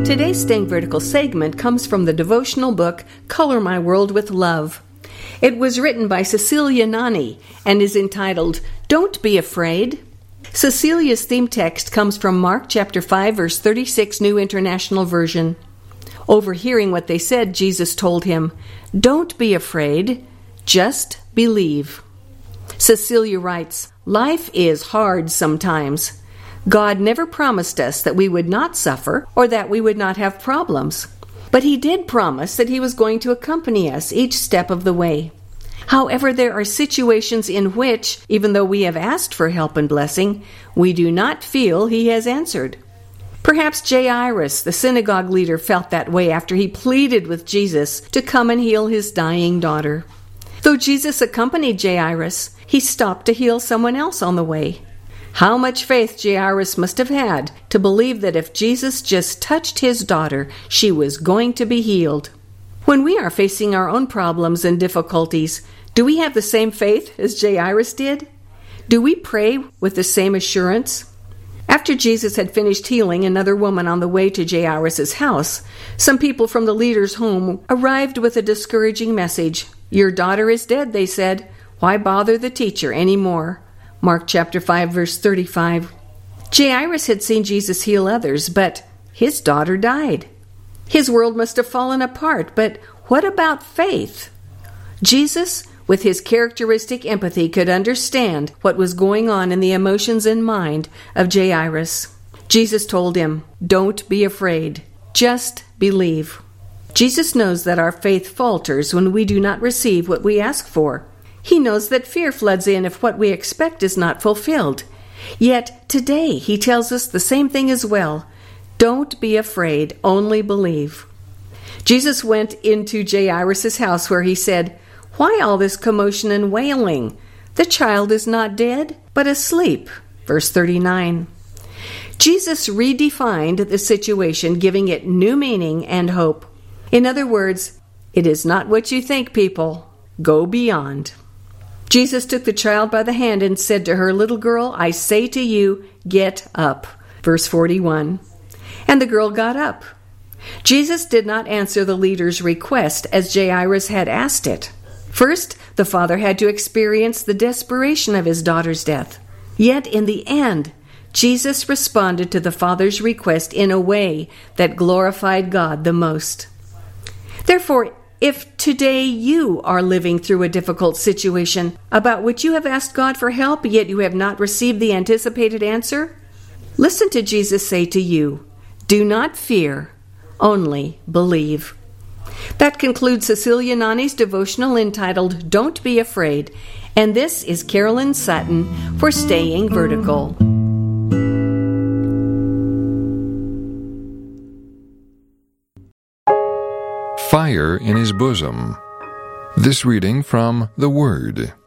Today's Staying Vertical segment comes from the devotional book, Color My World with Love. It was written by Cecilia Nani and is entitled, Don't Be Afraid. Cecilia's theme text comes from Mark chapter 5, verse 36, New International Version. Overhearing what they said, Jesus told him, Don't be afraid, just believe. Cecilia writes, Life is hard sometimes. God never promised us that we would not suffer or that we would not have problems. But He did promise that He was going to accompany us each step of the way. However, there are situations in which, even though we have asked for help and blessing, we do not feel He has answered. Perhaps Jairus, the synagogue leader, felt that way after he pleaded with Jesus to come and heal his dying daughter. Though Jesus accompanied Jairus, he stopped to heal someone else on the way. How much faith Jairus must have had to believe that if Jesus just touched his daughter, she was going to be healed. When we are facing our own problems and difficulties, do we have the same faith as Jairus did? Do we pray with the same assurance? After Jesus had finished healing another woman on the way to Jairus' house, some people from the leader's home arrived with a discouraging message. Your daughter is dead, they said. Why bother the teacher anymore? Mark chapter 5, verse 35. Jairus had seen Jesus heal others, but his daughter died. His world must have fallen apart, but what about faith? Jesus, with his characteristic empathy, could understand what was going on in the emotions and mind of Jairus. Jesus told him, Don't be afraid, just believe. Jesus knows that our faith falters when we do not receive what we ask for. He knows that fear floods in if what we expect is not fulfilled. Yet today He tells us the same thing as well. Don't be afraid, only believe. Jesus went into Jairus' house where He said, Why all this commotion and wailing? The child is not dead, but asleep. Verse 39. Jesus redefined the situation, giving it new meaning and hope. In other words, it is not what you think, people. Go beyond. Jesus took the child by the hand and said to her, Little girl, I say to you, get up. Verse 41. And the girl got up. Jesus did not answer the leader's request as Jairus had asked it. First, the father had to experience the desperation of his daughter's death. Yet in the end, Jesus responded to the father's request in a way that glorified God the most. Therefore, if today you are living through a difficult situation about which you have asked God for help, yet you have not received the anticipated answer, listen to Jesus say to you, Do not fear, only believe. That concludes Cecilia Nani's devotional entitled Don't Be Afraid, and this is Carolyn Sutton for Staying Vertical. Fire in his bosom. This reading from The Word.